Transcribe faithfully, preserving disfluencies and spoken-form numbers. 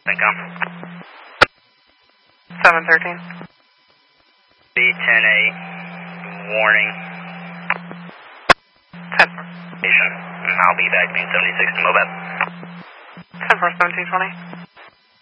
Income. seven thirteen. B ten eight. Warning. ten Station. I'll be back being seventy-six to Mobile. four seventeen twenty.